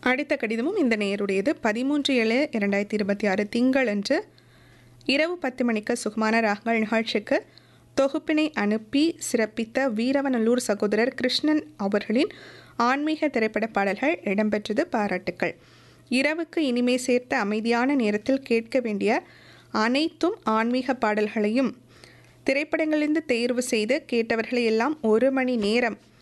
அடுத்த கடிதமும் இந்த நேயருடையது. 13/7/2026 திங்களன்று இரவு 10 மணிக்கு சுகமான ராகங்கள் நிகழ்ச்சிக்கு தொகுப்பினை அனுப்பி சிறப்பித்த வீரவநல்லூர் சகோதரர் கிருஷ்ணன் அவர்களின் ஆன்மீக திரைப்பட பாடல்கள் இடம்பெற்றது. பாராட்டுக்கள். இரவுக்கு இனிமே சேர்த்த அமைதியான நேரத்தில் கேட்க வேண்டிய அனைத்தும் ஆன்மீக பாடல்களையும் திரைப்படங்களிலிருந்து தேர்வு செய்து கேட்டவர்களை எல்லாம் 1 மணி நேரம்